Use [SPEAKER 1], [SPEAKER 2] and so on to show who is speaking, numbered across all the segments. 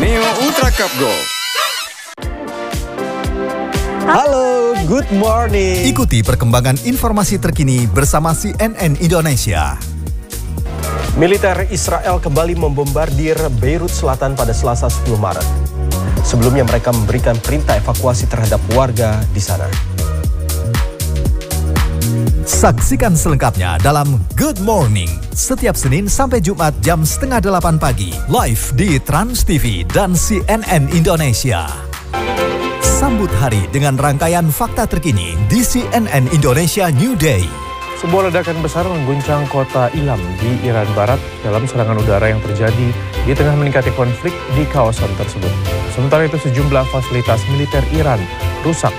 [SPEAKER 1] Neo Ultra Cup Gold.
[SPEAKER 2] Halo, good morning.
[SPEAKER 3] Ikuti perkembangan informasi terkini bersama CNN Indonesia.
[SPEAKER 2] Militer Israel kembali membombardir Beirut Selatan pada Selasa 10 Maret. Sebelumnya mereka memberikan perintah evakuasi terhadap warga di sana.
[SPEAKER 3] Saksikan selengkapnya dalam Good Morning setiap Senin sampai Jumat jam 7:30 pagi live di Trans TV dan CNN Indonesia. Sambut hari dengan rangkaian fakta terkini di CNN Indonesia New Day.
[SPEAKER 4] Sebuah ledakan besar mengguncang kota Ilam di Iran Barat dalam serangan udara yang terjadi di tengah meningkatnya konflik di kawasan tersebut. Sementara itu sejumlah fasilitas militer Iran rusak.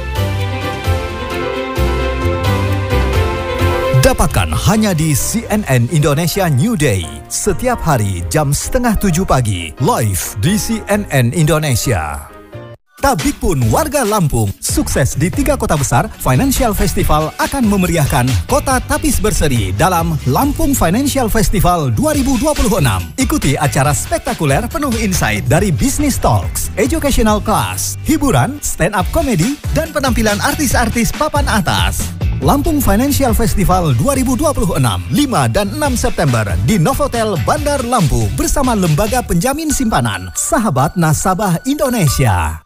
[SPEAKER 3] Dapatkan hanya di CNN Indonesia New Day setiap hari jam 6:30 pagi live di CNN Indonesia. Tabik pun warga Lampung, sukses di 3 kota besar, Financial Festival akan memeriahkan kota Tapis Berseri dalam Lampung Financial Festival 2026. Ikuti acara spektakuler penuh insight dari Business Talks, Educational Class, hiburan, stand-up comedy, dan penampilan artis-artis papan atas. Lampung Financial Festival 2026, 5 dan 6 September di Novotel Bandar Lampung bersama Lembaga Penjamin Simpanan, Sahabat Nasabah Indonesia.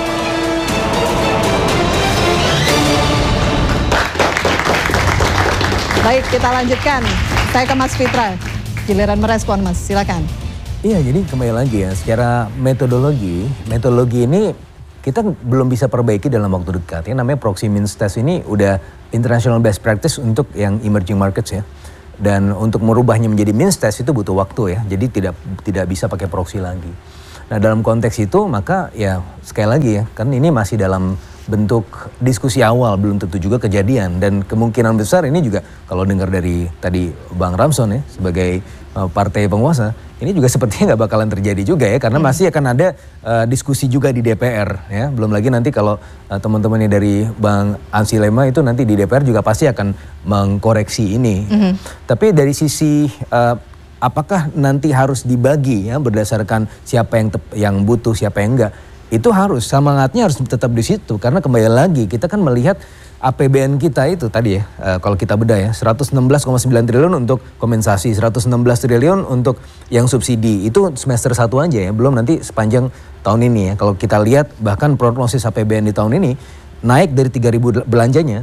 [SPEAKER 5] Baik, kita lanjutkan. Saya ke Mas Fitra. Giliran merespon, Mas. Silakan.
[SPEAKER 6] Iya, jadi kembali lagi ya, secara metodologi ini kita belum bisa perbaiki dalam waktu dekat. Ya, namanya proxy means test ini udah international best practice untuk yang emerging markets ya. Dan untuk merubahnya menjadi means test itu butuh waktu ya. Jadi tidak bisa pakai proxy lagi. Nah, dalam konteks itu maka ya sekali lagi ya, kan ini masih dalam bentuk diskusi awal, belum tentu juga kejadian, dan kemungkinan besar ini juga kalau dengar dari tadi Bang Ramson ya sebagai partai penguasa, ini juga sepertinya nggak bakalan terjadi juga ya, karena masih akan ada diskusi juga di DPR ya, belum lagi nanti kalau teman-temannya dari Bang Ansi Lema itu nanti di DPR juga pasti akan mengkoreksi ini. Tapi dari sisi apakah nanti harus dibagi ya berdasarkan siapa yang butuh, siapa yang enggak? Itu harus, semangatnya harus tetap di situ, karena kembali lagi kita kan melihat APBN kita itu tadi ya, kalau kita bedah ya 116,9 triliun untuk kompensasi, 116 triliun untuk yang subsidi, itu semester 1 aja ya, belum nanti sepanjang tahun ini ya. Kalau kita lihat bahkan prognosis APBN di tahun ini naik dari 3.000 belanjanya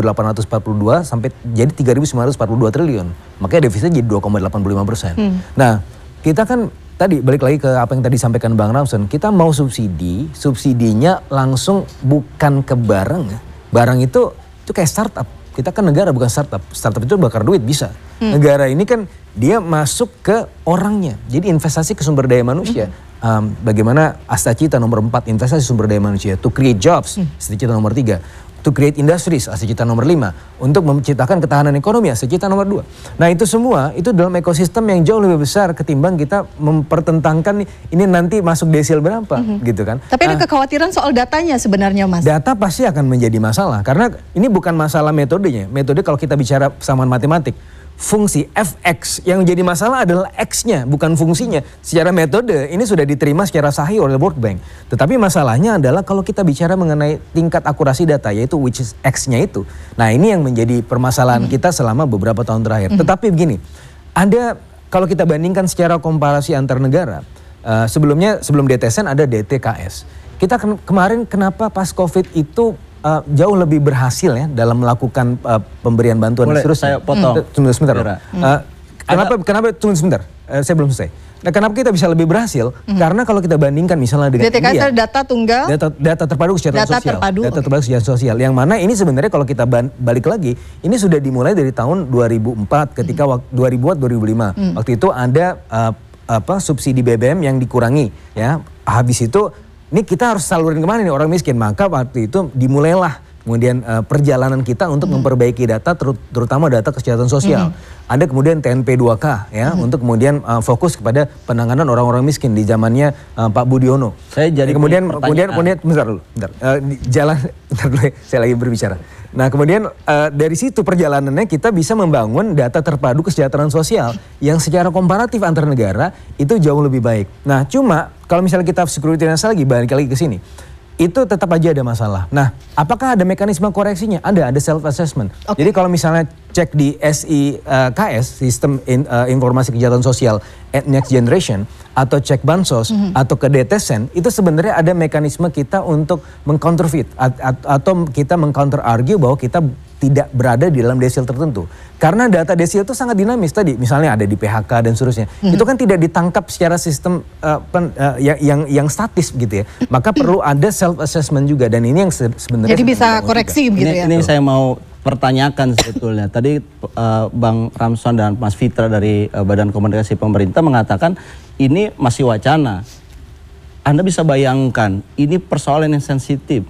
[SPEAKER 6] 3.842 sampai jadi 3.942 triliun, makanya defisitnya jadi 2,85%. Nah, kita kan tadi balik lagi ke apa yang tadi disampaikan Bang Ramson, kita mau subsidinya langsung bukan ke barang. Barang itu kayak startup. Kita kan negara bukan startup. Startup itu bakar duit bisa. Negara ini kan dia masuk ke orangnya. Jadi investasi ke sumber daya manusia. Bagaimana Astacita nomor 4, investasi sumber daya manusia. To create jobs, Astacita nomor 3. To create industries, Astacita nomor 5. Untuk menciptakan ketahanan ekonomi, Astacita nomor 2. Nah itu semua, itu dalam ekosistem yang jauh lebih besar ketimbang kita mempertentangkan ini nanti masuk desil berapa gitu kan.
[SPEAKER 5] Tapi ada kekhawatiran soal datanya sebenarnya, Mas.
[SPEAKER 6] Data pasti akan menjadi masalah, karena ini bukan masalah metodenya. Metode kalau kita bicara persamaan matematik, fungsi fx yang menjadi masalah adalah x-nya, bukan fungsinya. Secara metode ini sudah diterima secara sahih oleh World Bank. Tetapi masalahnya adalah kalau kita bicara mengenai tingkat akurasi data, yaitu which is x-nya itu. Nah ini yang menjadi permasalahan kita selama beberapa tahun terakhir. Tetapi begini, ada kalau kita bandingkan secara komparasi antar negara, sebelum DTSN ada DTKS. Kita kemarin kenapa pas COVID itu jauh lebih berhasil ya dalam melakukan pemberian bantuan dan seterusnya.
[SPEAKER 2] Saya potong.
[SPEAKER 6] Tunggu sebentar. Kenapa tunggu sebentar? Saya belum selesai. Nah, kenapa kita bisa lebih berhasil? Karena kalau kita bandingkan misalnya dengan
[SPEAKER 5] DTKS data tunggal,
[SPEAKER 6] data terpadu kesejahteraan sosial. Data terpadu kesejahteraan sosial. Yang mana ini sebenarnya kalau kita balik lagi, ini sudah dimulai dari tahun 2004 ketika 2005. Waktu itu ada subsidi BBM yang dikurangi ya. Habis itu ini kita harus salurin kemana nih orang miskin, maka waktu itu dimulailah kemudian perjalanan kita untuk memperbaiki data, terutama data kesejahteraan sosial. Ada kemudian TNP 2K ya, untuk kemudian fokus kepada penanganan orang-orang miskin di zamannya Pak Budiono.
[SPEAKER 1] Saya jadi
[SPEAKER 6] kemudian bentar dulu, bentar dulu, saya lagi berbicara. Nah kemudian dari situ perjalanannya kita bisa membangun data terpadu kesejahteraan sosial yang secara komparatif antar negara itu jauh lebih baik. Nah cuma kalau misalnya kita scrutinize lagi, balik lagi ke sini, itu tetap aja ada masalah. Nah, apakah ada mekanisme koreksinya? Ada self assessment. Jadi kalau misalnya cek di SIKS, Sistem Informasi Kesejahteraan Sosial Next Generation, atau cek Bansos, atau ke DTSEN, itu sebenarnya ada mekanisme kita untuk mengcounterfeit atau kita mengcounter argue bahwa kita tidak berada di dalam desil tertentu. Karena data desil itu sangat dinamis tadi, misalnya ada di PHK dan seterusnya. Itu kan tidak ditangkap secara sistem yang statis gitu ya. Maka perlu ada self assessment juga, dan ini yang sebenarnya
[SPEAKER 5] jadi bisa koreksi begitu ya.
[SPEAKER 1] Ini saya mau pertanyakan sebetulnya. Tadi Bang Ramson dan Mas Fitra dari Badan Komunikasi Pemerintah mengatakan ini masih wacana. Anda bisa bayangkan ini persoalan yang sensitif.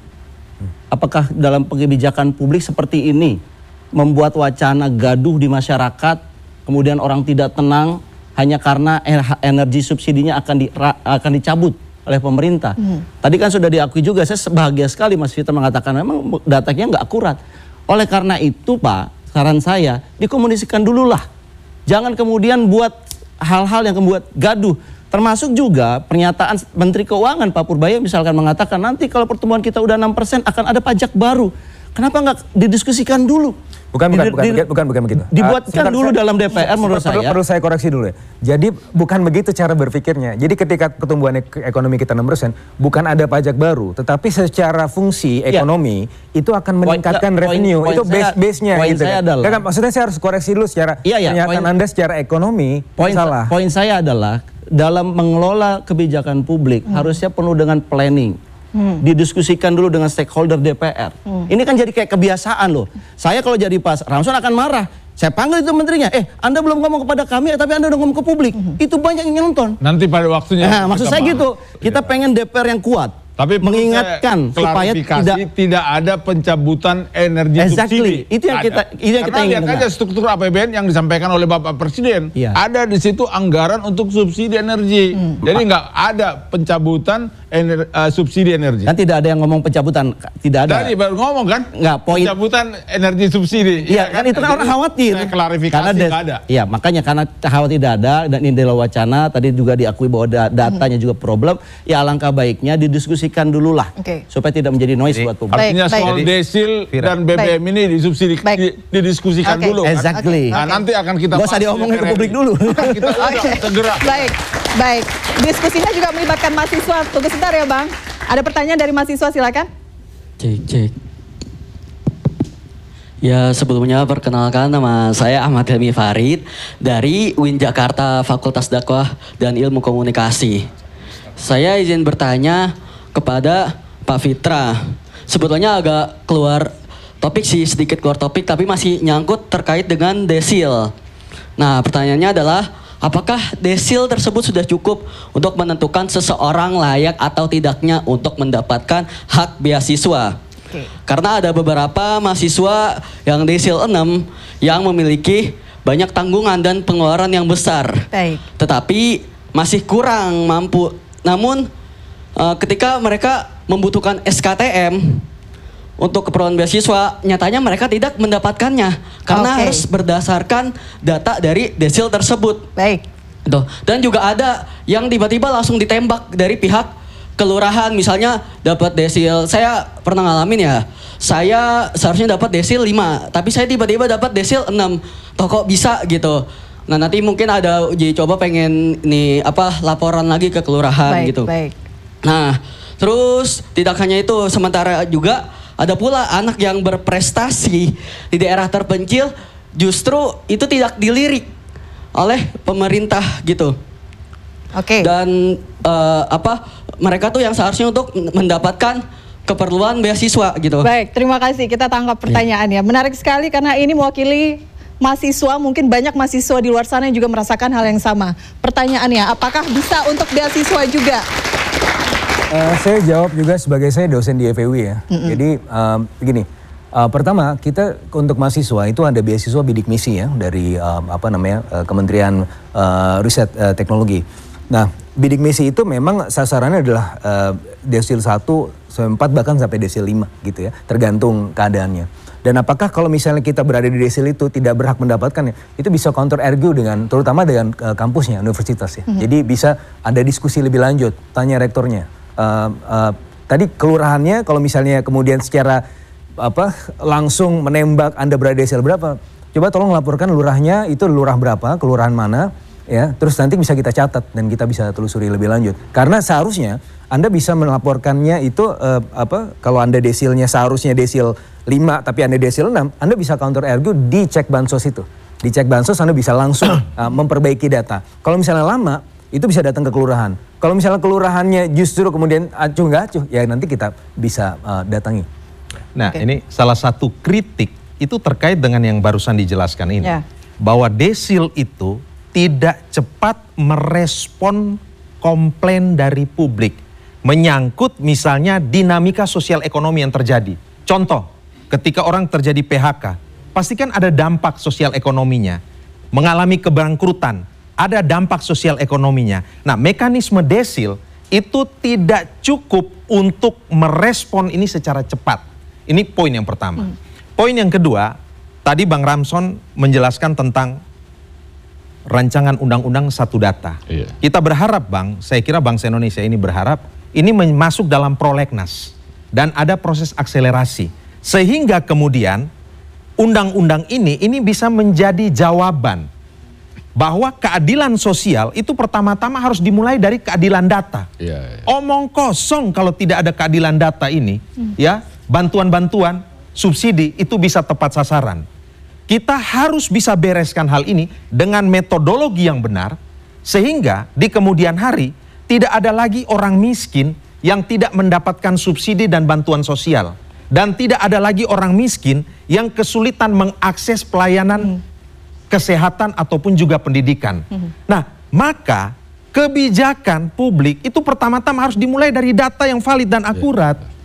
[SPEAKER 1] Apakah dalam kebijakan publik seperti ini membuat wacana gaduh di masyarakat, kemudian orang tidak tenang hanya karena energi subsidinya akan dicabut oleh pemerintah? Tadi kan sudah diakui juga, saya bahagia sekali Mas Fitra mengatakan memang datanya nggak akurat. Oleh karena itu Pak, saran saya dikomunikasikan dulu lah. Jangan kemudian buat hal-hal yang membuat gaduh. Termasuk juga pernyataan Menteri Keuangan Pak Purbaya misalkan mengatakan nanti kalau pertumbuhan kita udah 6% akan ada pajak baru. Kenapa nggak didiskusikan dulu?
[SPEAKER 6] Bukan begitu.
[SPEAKER 1] Dibuatkan dulu dalam DPR menurut saya.
[SPEAKER 6] Perlu saya koreksi dulu ya. Jadi bukan begitu cara berpikirnya. Jadi ketika pertumbuhan ekonomi kita 6%, bukan ada pajak baru, tetapi secara fungsi ekonomi itu akan meningkatkan revenue. Itu base-nya gitu. Maksudnya saya harus koreksi dulu secara pernyataan Anda secara ekonomi salah.
[SPEAKER 1] Poin saya adalah dalam mengelola kebijakan publik harusnya penuh dengan planning. Didiskusikan dulu dengan stakeholder DPR. Ini kan jadi kayak kebiasaan loh. Saya kalau jadi Pak Ramson akan marah. Saya panggil itu menterinya, Anda belum ngomong kepada kami, tapi Anda udah ngomong ke publik. Itu banyak yang nonton.
[SPEAKER 7] Nanti pada waktunya.
[SPEAKER 1] Nah, maksud saya gitu, kita pengen DPR yang kuat.
[SPEAKER 7] Tapi
[SPEAKER 1] mengingatkan supaya
[SPEAKER 7] tidak ada pencabutan energi subsidi.
[SPEAKER 1] Itu yang kita ingin.
[SPEAKER 7] Karena lihat aja struktur APBN yang disampaikan oleh Bapak Presiden. Ada di situ anggaran untuk subsidi energi. Jadi nggak ada pencabutan subsidi energi.
[SPEAKER 1] Kan tidak ada yang ngomong pencabutan, tidak ada.
[SPEAKER 7] Tadi baru ngomong kan?
[SPEAKER 1] Nggak,
[SPEAKER 7] pencabutan energi subsidi.
[SPEAKER 1] Iya kan itu kan orang khawatir.
[SPEAKER 7] Klarifikasi nggak ada.
[SPEAKER 1] Iya makanya karena khawatir tidak ada dan ini adalah wacana. Tadi juga diakui bahwa datanya juga problem. Ya alangkah baiknya didiskusikan dulu lah, supaya tidak menjadi noise buat publik.
[SPEAKER 7] Artinya soal desil dan BBM ini didiskusikan dulu.
[SPEAKER 1] Exactly.
[SPEAKER 7] Nah, nanti akan kita
[SPEAKER 1] nggak usah diomongin ke publik dulu.
[SPEAKER 7] Kita segera.
[SPEAKER 5] Baik. Diskusinya juga melibatkan mahasiswa. Tunggu sebentar ya Bang. Ada pertanyaan dari mahasiswa, silakan.
[SPEAKER 8] Cek. Ya sebelumnya perkenalkan nama saya Ahmad Helmi Farid dari UIN Jakarta Fakultas Dakwah dan Ilmu Komunikasi. Saya izin bertanya kepada Pak Fitra. Sebetulnya agak keluar topik sih, sedikit keluar topik, tapi masih nyangkut terkait dengan desil. Nah pertanyaannya adalah, apakah desil tersebut sudah cukup untuk menentukan seseorang layak atau tidaknya untuk mendapatkan hak beasiswa? Karena ada beberapa mahasiswa yang desil 6 yang memiliki banyak tanggungan dan pengeluaran yang besar. Tetapi masih kurang mampu. Namun ketika mereka membutuhkan SKTM untuk keperluan beasiswa, nyatanya mereka tidak mendapatkannya karena harus berdasarkan data dari desil tersebut. Dan juga ada yang tiba-tiba langsung ditembak dari pihak kelurahan, misalnya dapat desil. Saya pernah ngalamin ya, saya seharusnya dapat desil 5, tapi saya tiba-tiba dapat desil 6. Kok bisa gitu? Nah nanti mungkin ada uji coba pengen laporan lagi ke kelurahan gitu. Nah, terus tidak hanya itu, sementara juga ada pula anak yang berprestasi di daerah terpencil justru itu tidak dilirik oleh pemerintah gitu. Dan mereka tuh yang seharusnya untuk mendapatkan keperluan beasiswa gitu.
[SPEAKER 5] Baik, terima kasih. Kita tangkap pertanyaannya. Menarik sekali karena ini mewakili mahasiswa, mungkin banyak mahasiswa di luar sana yang juga merasakan hal yang sama. Pertanyaannya, apakah bisa untuk beasiswa juga?
[SPEAKER 6] Saya jawab juga sebagai saya dosen di FEUI ya. Jadi begini, Pertama, kita untuk mahasiswa itu ada beasiswa bidik misi ya dari Kementerian Riset Teknologi. Nah, bidik misi itu memang sasarannya adalah desil 1 sampai 4 bahkan sampai desil 5 gitu ya, tergantung keadaannya. Dan apakah kalau misalnya kita berada di desil itu tidak berhak mendapatkannya, itu bisa counter argue dengan terutama dengan kampusnya, universitas ya. Jadi bisa ada diskusi lebih lanjut, tanya rektornya. Tadi kelurahannya kalau misalnya kemudian secara langsung menembak Anda berada desil berapa, coba tolong laporkan lurahnya itu lurah berapa, kelurahan mana ya, terus nanti bisa kita catat dan kita bisa telusuri lebih lanjut. Karena seharusnya Anda bisa melaporkannya itu kalau Anda desilnya seharusnya desil 5 tapi Anda desil 6, Anda bisa counter argue di cek bansos itu. Di cek bansos Anda bisa langsung memperbaiki data. Kalau misalnya lama, itu bisa datang ke kelurahan. Kalau misalnya kelurahannya justru kemudian acuh nggak acuh, ya nanti kita bisa datangi.
[SPEAKER 9] Nah, ini salah satu kritik itu terkait dengan yang barusan dijelaskan ini. Bahwa desil itu tidak cepat merespon komplain dari publik. Menyangkut misalnya dinamika sosial ekonomi yang terjadi. Contoh, ketika orang terjadi PHK, pastikan ada dampak sosial ekonominya. Mengalami kebangkrutan, ada dampak sosial ekonominya. Nah, mekanisme desil itu tidak cukup untuk merespon ini secara cepat. Ini poin yang pertama. Poin yang kedua, tadi Bang Ramson menjelaskan tentang rancangan undang-undang satu data. Kita berharap Bang, saya kira bangsa Indonesia ini berharap ini masuk dalam prolegnas dan ada proses akselerasi. Sehingga kemudian undang-undang ini bisa menjadi jawaban bahwa keadilan sosial itu pertama-tama harus dimulai dari keadilan data. Omong kosong kalau tidak ada keadilan data ini, ya. Bantuan-bantuan, subsidi itu bisa tepat sasaran. Kita harus bisa bereskan hal ini dengan metodologi yang benar, sehingga di kemudian hari tidak ada lagi orang miskin yang tidak mendapatkan subsidi dan bantuan sosial. Dan tidak ada lagi orang miskin yang kesulitan mengakses pelayanan kesehatan ataupun juga pendidikan. Nah, maka kebijakan publik itu pertama-tama harus dimulai dari data yang valid dan akurat.